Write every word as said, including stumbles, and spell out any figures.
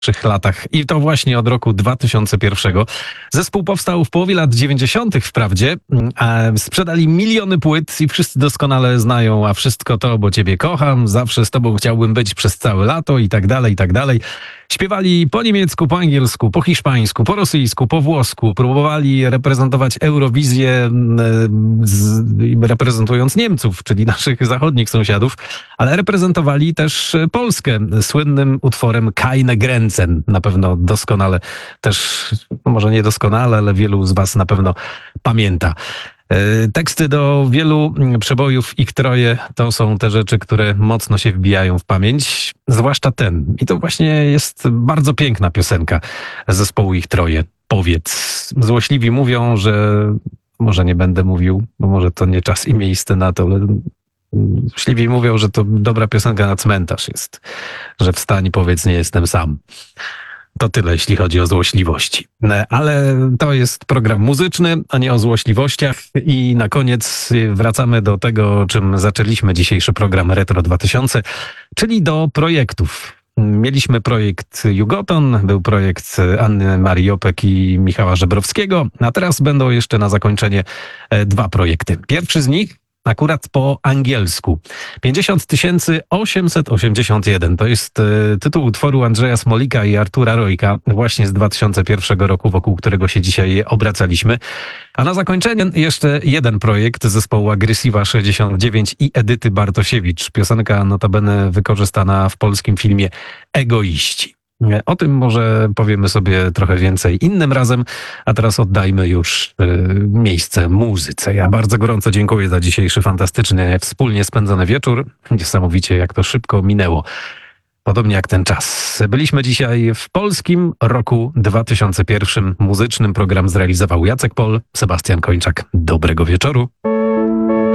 latach i to właśnie od roku dwa tysiące pierwszego. Zespół powstał w połowie lat dziewięćdziesiątych wprawdzie, a sprzedali miliony płyt i wszyscy doskonale znają, a wszystko to, bo ciebie kocham, zawsze z tobą chciałbym być przez całe lato i tak dalej, i tak dalej. Śpiewali po niemiecku, po angielsku, po hiszpańsku, po rosyjsku, po włosku. Próbowali reprezentować Eurowizję z, reprezentując Niemców, czyli naszych zachodnich sąsiadów, ale reprezentowali też Polskę słynnym utworem Keine Grenzen. Na pewno doskonale też, może nie doskonale, ale wielu z was na pewno pamięta. Teksty do wielu przebojów Ich Troje to są te rzeczy, które mocno się wbijają w pamięć, zwłaszcza ten. I to właśnie jest bardzo piękna piosenka zespołu Ich Troje. Powiedz. Złośliwi mówią, że może nie będę mówił, bo może to nie czas i miejsce na to, ale złośliwi mówią, że to dobra piosenka na cmentarz jest, że wstań, powiedz, nie jestem sam. To tyle, jeśli chodzi o złośliwości. Ale to jest program muzyczny, a nie o złośliwościach. I na koniec wracamy do tego, czym zaczęliśmy dzisiejszy program Retro dwa tysiące, czyli do projektów. Mieliśmy projekt Jugoton, był projekt Anny Marii Jopek i Michała Żebrowskiego, a teraz będą jeszcze na zakończenie dwa projekty. Pierwszy z nich akurat po angielsku. pięćdziesiąt tysięcy osiemset osiemdziesiąt jeden. To jest y, tytuł utworu Andrzeja Smolika i Artura Rojka, właśnie z dwa tysiące pierwszego roku, wokół którego się dzisiaj obracaliśmy. A na zakończenie jeszcze jeden projekt zespołu Agresywa sześćdziesiąt dziewięć i Edyty Bartosiewicz. Piosenka notabene wykorzystana w polskim filmie Egoiści. O tym może powiemy sobie trochę więcej innym razem, a teraz oddajmy już y, miejsce muzyce. Ja bardzo gorąco dziękuję za dzisiejszy fantastyczny, wspólnie spędzony wieczór. Niesamowicie, jak to szybko minęło. Podobnie jak ten czas. Byliśmy dzisiaj w polskim roku dwa tysiące pierwszym. Muzycznym program zrealizował Jacek Pol, Sebastian Kończak. Dobrego wieczoru.